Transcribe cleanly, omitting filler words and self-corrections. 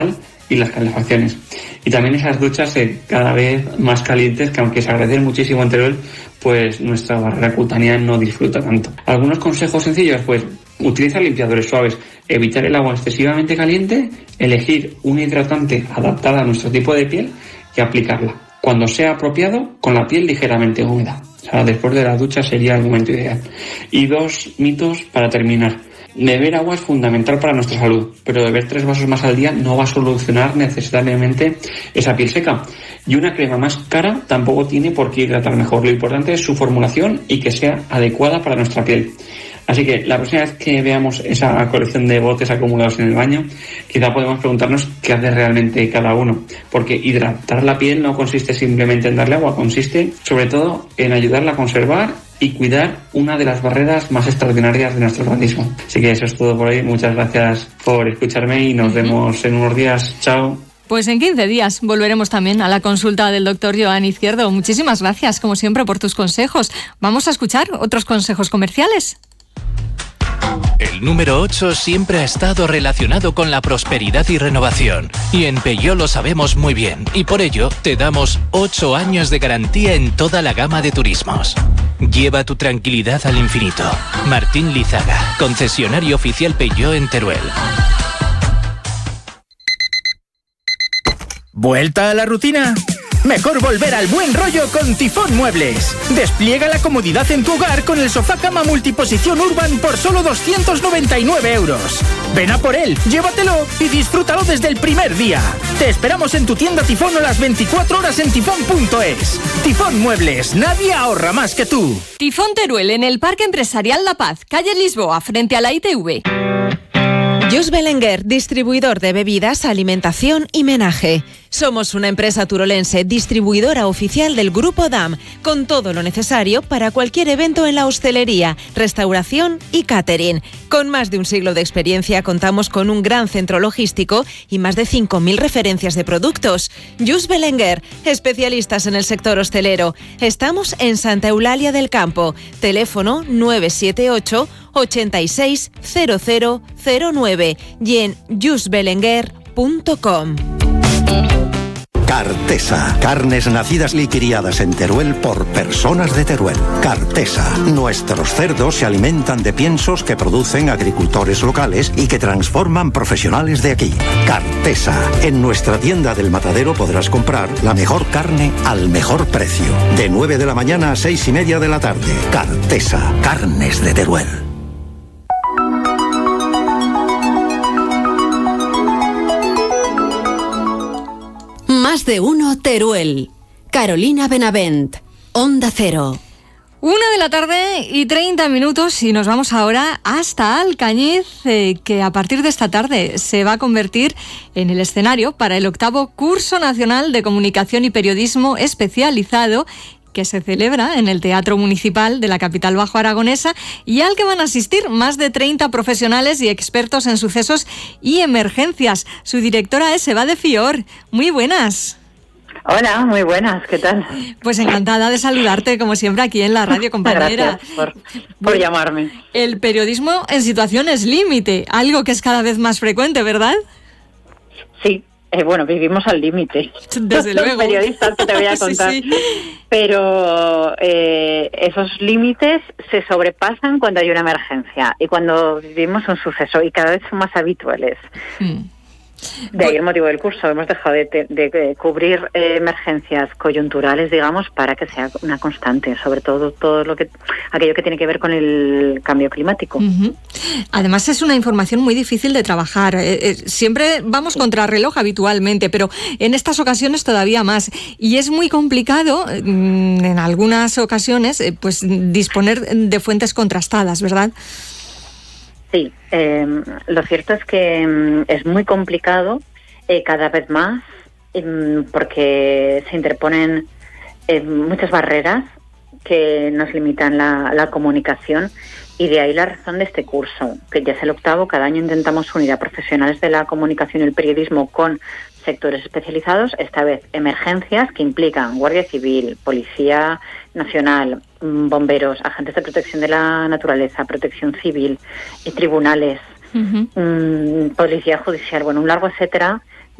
y las calefacciones. Y también esas duchas cada vez más calientes, que aunque se agradecen muchísimo en Teruel, pues nuestra barrera cutánea no disfruta tanto. Algunos consejos sencillos, pues utilizar limpiadores suaves, evitar el agua excesivamente caliente, elegir un hidratante adaptado a nuestro tipo de piel y aplicarla, cuando sea apropiado, con la piel ligeramente húmeda. O sea, después de la ducha sería el momento ideal. Y 2 mitos para terminar. Beber agua es fundamental para nuestra salud, pero beber 3 vasos más al día no va a solucionar necesariamente esa piel seca. Y una crema más cara tampoco tiene por qué hidratar mejor. Lo importante es su formulación y que sea adecuada para nuestra piel. Así que la próxima vez que veamos esa colección de botes acumulados en el baño, quizá podemos preguntarnos qué hace realmente cada uno. Porque hidratar la piel no consiste simplemente en darle agua, consiste sobre todo en ayudarla a conservar y cuidar una de las barreras más extraordinarias de nuestro organismo. Así que eso es todo por hoy. Muchas gracias por escucharme y nos vemos en unos días. Chao. Pues en 15 días volveremos también a la consulta del doctor Joan Izquierdo. Muchísimas gracias, como siempre, por tus consejos. Vamos a escuchar otros consejos comerciales. El número 8 siempre ha estado relacionado con la prosperidad y renovación. Y en Peugeot lo sabemos muy bien. Y por ello, te damos 8 años de garantía en toda la gama de turismos. Lleva tu tranquilidad al infinito. Martín Lizaga, concesionario oficial Peugeot en Teruel. ¿Vuelta a la rutina? Mejor volver al buen rollo con Tifón Muebles. Despliega la comodidad en tu hogar con el sofá cama multiposición Urban por solo 299 euros. Ven a por él, llévatelo y disfrútalo desde el primer día. Te esperamos en tu tienda Tifón o las 24 horas en tifón.es. Tifón Muebles, nadie ahorra más que tú. Tifón Teruel, en el Parque Empresarial La Paz, calle Lisboa, frente a la ITV. Just Belenguer, distribuidor de bebidas, alimentación y menaje. Somos una empresa turolense, distribuidora oficial del Grupo DAM, con todo lo necesario para cualquier evento en la hostelería, restauración y catering. Con más de un siglo de experiencia, contamos con un gran centro logístico y más de 5.000 referencias de productos. Just Belenguer, especialistas en el sector hostelero. Estamos en Santa Eulalia del Campo. Teléfono 978 860009 y en justbelenguer.com. Cartesa. Carnes nacidas y criadas en Teruel por personas de Teruel. Cartesa. Nuestros cerdos se alimentan de piensos que producen agricultores locales y que transforman profesionales de aquí. Cartesa. En nuestra tienda del Matadero podrás comprar la mejor carne al mejor precio. De 9 de la mañana a 6:30 de la tarde. Cartesa. Carnes de Teruel. Más de uno Teruel. Carolina Benavent, Onda Cero. 1:30 p.m. y nos vamos ahora hasta Alcañiz, que a partir de esta tarde se va a convertir en el escenario para el 8º Curso Nacional de Comunicación y Periodismo Especializado, que se celebra en el Teatro Municipal de la capital bajo-aragonesa y al que van a asistir más de 30 profesionales y expertos en sucesos y emergencias. Su directora es Eva de Fior. Muy buenas. Hola, muy buenas, ¿qué tal? Pues encantada de saludarte, como siempre, aquí en la radio, compañera. Gracias por llamarme. El periodismo en situaciones límite, algo que es cada vez más frecuente, ¿verdad? Sí. Bueno, vivimos al límite. Desde luego. Los periodistas que te voy a contar. Sí. Pero esos límites se sobrepasan cuando hay una emergencia y cuando vivimos un suceso, y cada vez son más habituales. De ahí el motivo del curso. Hemos dejado de cubrir emergencias coyunturales, digamos, para que sea una constante, sobre todo aquello que tiene que ver con el cambio climático. Uh-huh. Además es una información muy difícil de trabajar. Siempre vamos contra reloj habitualmente, pero en estas ocasiones todavía más. Y es muy complicado, en algunas ocasiones, pues disponer de fuentes contrastadas, ¿verdad? Sí, lo cierto es que es muy complicado cada vez más porque se interponen muchas barreras que nos limitan la comunicación, y de ahí la razón de este curso, que ya es el 8º. Cada año intentamos unir a profesionales de la comunicación y el periodismo con sectores especializados, esta vez emergencias que implican Guardia Civil, Policía Nacional, bomberos, agentes de protección de la naturaleza, protección civil, y tribunales, Policía Judicial, bueno, un largo etcétera,